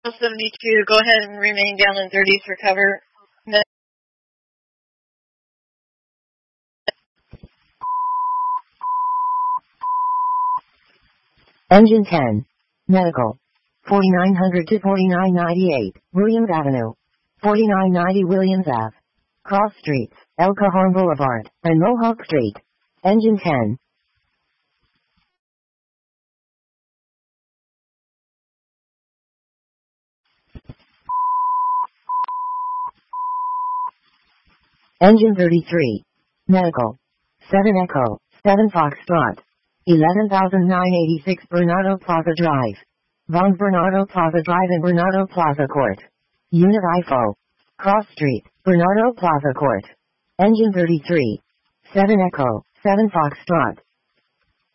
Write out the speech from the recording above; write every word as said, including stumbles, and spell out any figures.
seventy-two, go ahead and remain down in thirties for cover. Engine ten. Medical. forty-nine hundred to forty-nine ninety-eight, Williams Avenue. forty-nine ninety Williams Avenue. Cross Streets, El Cajon Boulevard, and Mohawk Street. Engine ten. Engine thirty-three. Medical. seven Echo, seven Foxtrot. eleven thousand nine hundred eighty-six Bernardo Plaza Drive. Von Bernardo Plaza Drive and Bernardo Plaza Court. Unit I F O. Cross Street, Bernardo Plaza Court. Engine thirty-three. seven Echo, seven Foxtrot.